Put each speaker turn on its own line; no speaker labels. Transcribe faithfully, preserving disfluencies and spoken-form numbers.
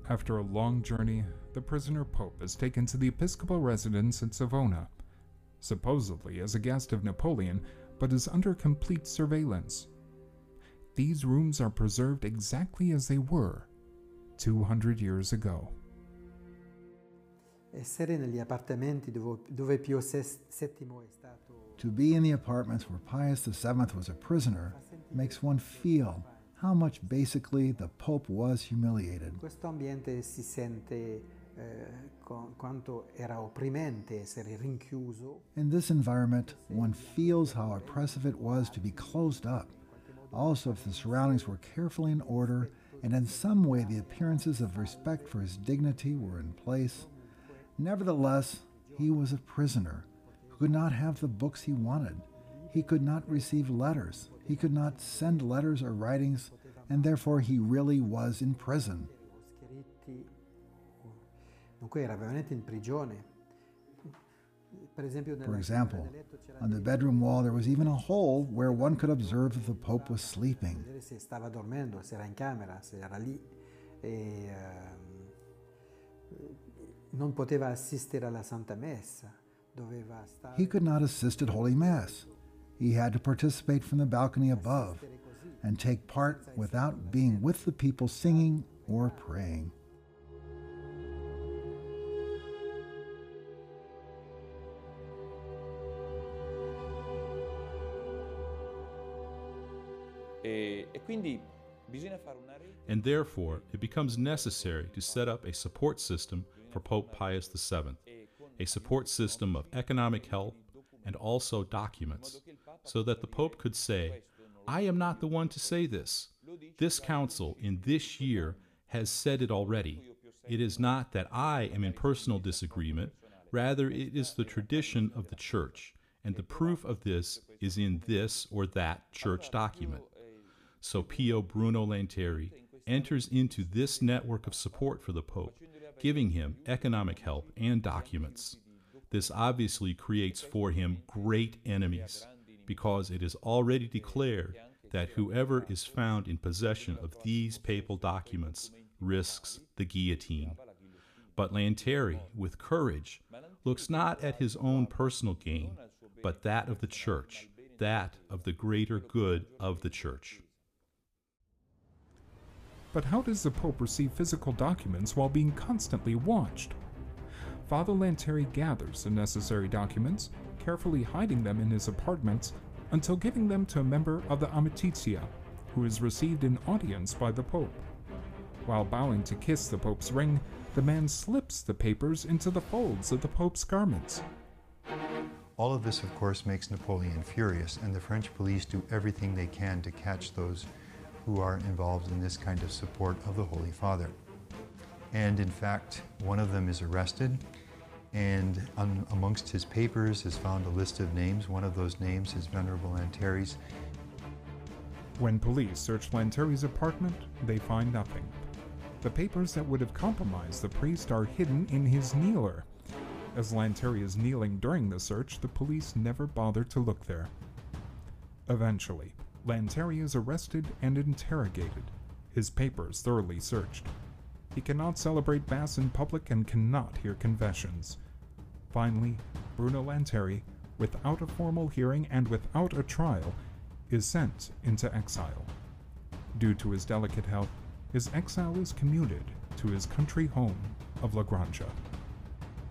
After a long journey, the prisoner pope is taken to the episcopal residence in Savona, supposedly as a guest of Napoleon, but is under complete surveillance. These rooms are preserved exactly as they were two hundred years ago.
Essere negli appartamenti dove, dove Pio settimo è stato...
To be in the apartments where Pius the seventh was a prisoner makes one feel how much basically the Pope was humiliated.
In questo ambiente si sente eh, quanto era opprimente essere rinchiuso.
In this environment, one feels how oppressive it was to be closed up. Also, if the surroundings were carefully in order and in some way the appearances of respect for his dignity were in place. Nevertheless, he was a prisoner who could not have the books he wanted. He could not receive letters. He could not send letters or writings, and therefore he really was in prison.
Dunque era veramente in prigione.
For example, on the bedroom wall there was even a hole where one could observe if the Pope was sleeping.
Se stava dormendo, se era in camera, se era lì, e non poteva assistere alla Santa Messa. Doveva stare.
He could not assist at Holy Mass. He had to participate from the balcony above and take part without being with the people singing or praying.
And therefore, it becomes necessary to set up a support system for Pope Pius the seventh, a support system of economic help and also documents, so that the Pope could say, I am not the one to say this. This council in this year has said it already. It is not that I am in personal disagreement, rather it is the tradition of the Church, and the proof of this is in this or that church document. So Pio Bruno Lanteri enters into this network of support for the Pope, giving him economic help and documents. This obviously creates for him great enemies, because it is already declared that whoever is found in possession of these papal documents risks the guillotine. But Lanteri, with courage, looks not at his own personal gain, but that of the Church, that of the greater good of the Church.
But how does the Pope receive physical documents while being constantly watched? Father Lanteri gathers the necessary documents, carefully hiding them in his apartments until giving them to a member of the Amitizia, who is received in audience by the Pope. While bowing to kiss the Pope's ring, the man slips the papers into the folds of the Pope's garments.
All of this, of course, makes Napoleon furious, and the French police do everything they can to catch those who are involved in this kind of support of the Holy Father. And in fact, one of them is arrested, and un amongst his papers is found a list of names. One of those names is Venerable Lanteri's.
When police search Lanteri's apartment, they find nothing. The papers that would have compromised the priest are hidden in his kneeler. As Lanteri is kneeling during the search, the police never bother to look there. Eventually, Lanteri is arrested and interrogated, his papers thoroughly searched. He cannot celebrate Mass in public and cannot hear confessions. Finally, Bruno Lanteri, without a formal hearing and without a trial, is sent into exile. Due to his delicate health, his exile is commuted to his country home of La Granja.